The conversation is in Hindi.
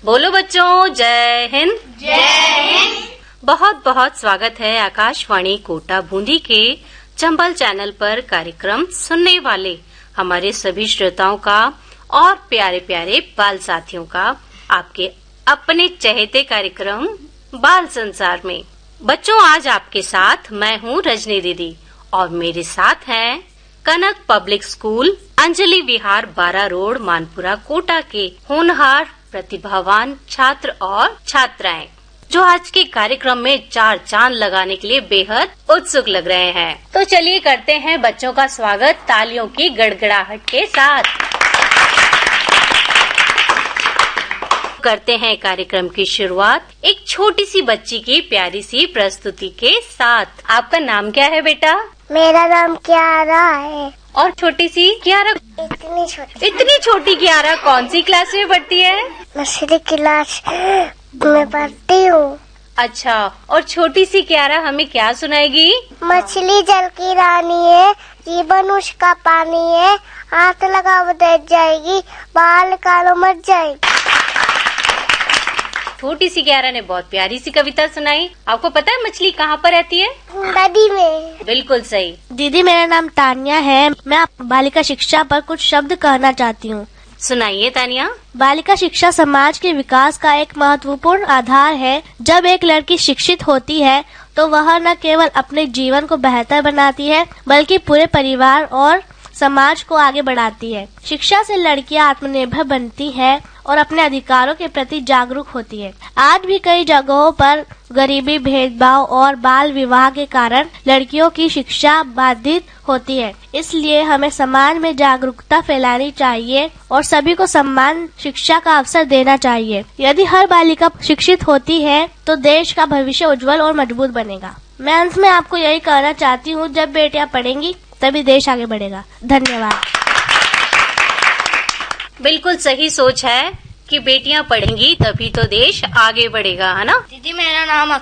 बोलो बच्चों, जय हिंद। जय हिंद। बहुत बहुत स्वागत है आकाशवाणी कोटा बूंदी के चंबल चैनल पर कार्यक्रम सुनने वाले हमारे सभी श्रोताओं का और प्यारे प्यारे बाल साथियों का आपके अपने चहेते कार्यक्रम बाल संसार में। बच्चों, आज आपके साथ मैं हूँ रजनी दीदी और मेरे साथ हैं कनक पब्लिक स्कूल अंजलि विहार 12 रोड मानपुरा कोटा के होनहार प्रतिभावान छात्र और छात्राएं, जो आज के कार्यक्रम में 4 चांद लगाने के लिए बेहद उत्सुक लग रहे हैं। तो चलिए करते हैं बच्चों का स्वागत तालियों की गड़गड़ाहट के साथ। करते हैं कार्यक्रम की शुरुआत एक छोटी सी बच्ची की प्यारी सी प्रस्तुति के साथ। आपका नाम क्या है बेटा? मेरा नाम कियारा है। और छोटी सी कियारा? इतनी छोटी कियारा कौन सी क्लास में पढ़ती है? नर्सरी क्लास में पढ़ती हूँ। अच्छा, और छोटी सी कियारा हमें क्या सुनाएगी? मछली जल की रानी है, जीवन उसका पानी है, हाथ लगा बदल जाएगी, बाल कालो मर जाएगी। छोटी सी कियारा ने बहुत प्यारी सी कविता सुनाई। आपको पता है मछली कहाँ पर रहती है? नदी में। बिल्कुल सही। दीदी, मेरा नाम तानिया है। मैं बालिका शिक्षा पर कुछ शब्द कहना चाहती हूँ। सुनाइए तानिया। बालिका शिक्षा समाज के विकास का एक महत्वपूर्ण आधार है। जब एक लड़की शिक्षित होती है तो वह न केवल अपने जीवन को बेहतर बनाती है बल्कि पूरे परिवार और समाज को आगे बढ़ाती है। शिक्षा से लड़कियां आत्मनिर्भर बनती है और अपने अधिकारों के प्रति जागरूक होती है। आज भी कई जगहों पर गरीबी, भेदभाव और बाल विवाह के कारण लड़कियों की शिक्षा बाधित होती है। इसलिए हमें समाज में जागरूकता फैलानी चाहिए और सभी को समान शिक्षा का अवसर देना चाहिए। यदि हर बालिका शिक्षित होती है तो देश का भविष्य उज्जवल और मजबूत बनेगा। मैं अंत में आपको यही कहना चाहती हूँ, जब बेटियां पढ़ेंगी तभी देश आगे बढ़ेगा। धन्यवाद। बिल्कुल सही सोच है कि बेटियां पढ़ेंगी तभी तो देश आगे बढ़ेगा, है ना? दीदी, मेरा नाम